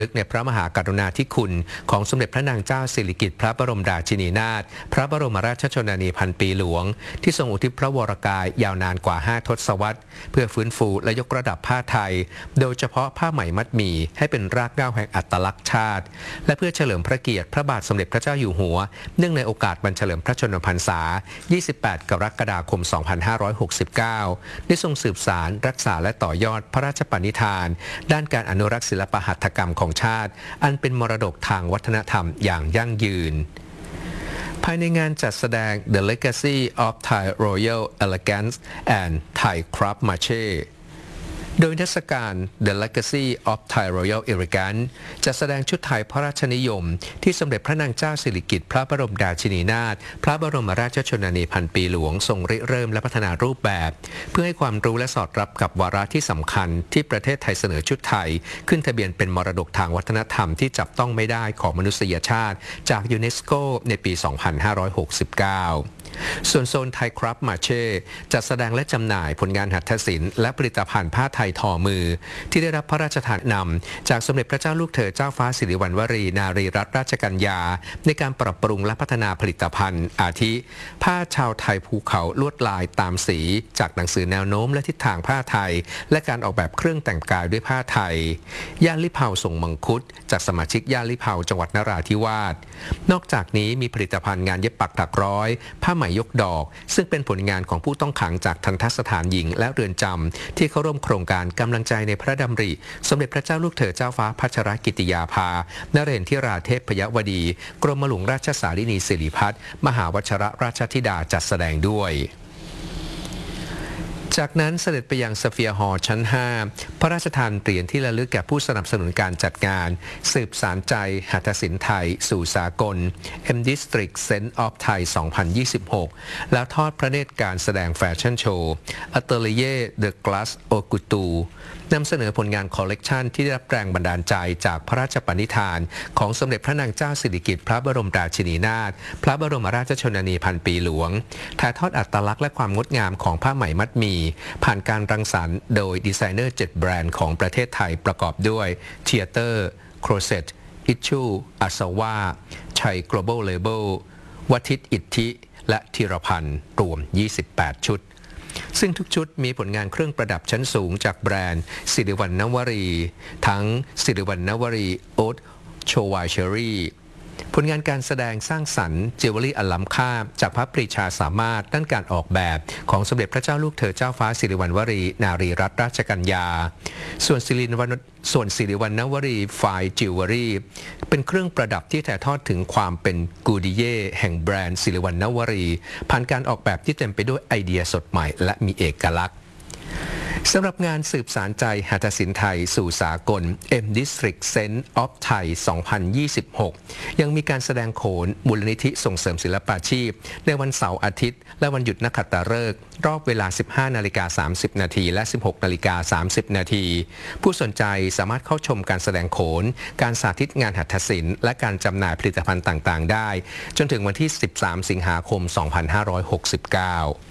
ในพระมหากรุณาธิคุณของสมเด็จพระนางเจ้าสิริกิติ์พระบรมราชินีนาถพระบรมราชชนนีพันปีหลวงที่ทรงอุทิศพระวรกายยาวนานกว่า5 ทศวรรษเพื่อฟื้นฟูและยกระดับผ้าไทยโดยเฉพาะผ้าไหมมัดหมี่ให้เป็นรากเหง้าแห่งอัตลักษณ์ชาติและเพื่อเฉลิมพระเกียรติพระบาทสมเด็จพระเจ้าอยู่หัวเนื่องในโอกาสวันเฉลิมพระชนมพรรษา 28 กรกฎาคม 2569 ได้ทรงสืบสานรักษาและต่อยอดพระราชปณิธานด้านการอนุรักษ์ศิลปหัตถกรรมของชาติอันเป็นมรดกทางวัฒนธรรมอย่างยั่งยืนภายในงานจัดแสดง The Legacy of Thai Royal Elegance and Thai Craftsmanship โดยเทศกาล The Legacy of Thai Royal Elegance จัดแสดงชุดไทยพระราชนิยมที่สมเด็จพระนางเจ้าสิริกิติ์พระบรมราชินีนาถพระบรมราชชนนีพันปีหลวงทรงริเริ่มและพัฒนารูปแบบเพื่อให้ความรู้และสอดรับกับวาระที่สำคัญที่ประเทศไทยเสนอชุดไทยขึ้นทะเบียนเป็นมรดกทางวัฒนธรรมที่จับต้องไม่ได้ของมนุษยชาติจากยูเนสโกในปี 2569ส่วนโซนไทยครับมาเช่จัดแสดงและจำหน่ายผลงานหัตถศิลป์และผลิตภัณฑ์ผ้าไทยทอมือที่ได้รับพระราชทานนำจากสมเด็จพระเจ้าลูกเธอเจ้าฟ้าสิริวัณวรีนารีรัตนราชกัญญาในการปรับปรุงและพัฒนาผลิตภัณฑ์อาทิผ้าชาวไทยภูเขาลวดลายตามสีจากหนังสือแนวโน้มและทิศทางผ้าไทยและการออกแบบเครื่องแต่งกายด้วยผ้าไทยย่านลิเผาส่งมังคุดจากสมาชิกย่านลิเผาจังหวัดนราธิวาสนอกจากนี้มีผลิตภัณฑ์งานเย็บปักถักร้อยผ้าไหมยกดอกซึ่งเป็นผลงานของผู้ต้องขังจากทันทสถานหญิงและเรือนจำที่เข้าร่วมโครงการกำลังใจในพระดำริสมเด็จพระเจ้าลูกเธอเจ้าฟ้าพัชรกิติยาภานเรศทิราเทพยวดีกรมหลวงราชสารินีสิริพัฒน์มหาวชรราชธิดาจัดแสดงด้วยจากนั้นเสด็จไปยังสเฟียร์ฮอลล์ชั้น 5 พระราชทานเหรียญที่ระลึกแก่ผู้สนับสนุนการจัดงานสืบสานใจหัตถศิลป์ไทยสู่สากล M District Sense of Thai 2026 แล้วทอดพระเนตรการแสดงแฟชั่นโชว์ Atelier de Glace Au Couture นำเสนอผลงานคอลเลกชันที่ได้รับแรงบันดาลใจจากพระราชปณิธานของสมเด็จพระนางเจ้าสิริกิติ์พระบรมราชินีนาถพระบรมราชชนนีพันปีหลวงถ่ายทอดอัตลักษณ์และความงดงามของผ้าไหมมัดหมี่ผ่านการรังสรรค์โดยดีไซเนอร์ 7 แบรนด์ของประเทศไทยประกอบด้วย Theater Crozet Issue Asawa ชัย Global Label วัทิตอิทธิและธีรพันธ์รวม 28 ชุดซึ่งทุกชุดมีผลงานเครื่องประดับชั้นสูงจากแบรนด์สิริวัณณวรีทั้งสิริวัณณวรีโอ๊ตโชวาเชอรี่ผลงานการแสดงสร้างสรรค์จิวเวลรี่อันล้ำค่าจากพระปรีชาสามารถด้านการออกแบบของสมเด็จพระเจ้าลูกเธอเจ้าฟ้าสิริวัณวรีนารีรัตนราชกัญญาส่วนสิริวัณณวรีไฟจิวเวลรี่เป็นเครื่องประดับที่ถ่ายทอดถึงความเป็นกูดิเย่แห่งแบรนด์สิริวัณณวรีผ่านการออกแบบที่เต็มไปด้วยไอเดียสดใหม่และมีเอกลักษณ์สำหรับงานสืบสานใจหัตถศิลป์ไทยสู่สากล M District Sense of Thai 2026 ยังมีการแสดงโขนมูลนิธิส่งเสริมศิลปาชีพในวันเสาร์อาทิตย์และวันหยุดนักขัตฤกษ์รอบเวลา 15:30 นาทีและ 16:30 นาทีผู้สนใจสามารถเข้าชมการแสดงโขนการสาธิตงานหัตถศิลป์และการจำหน่ายผลิตภัณฑ์ต่างๆได้จนถึงวันที่ 13 สิงหาคม 2569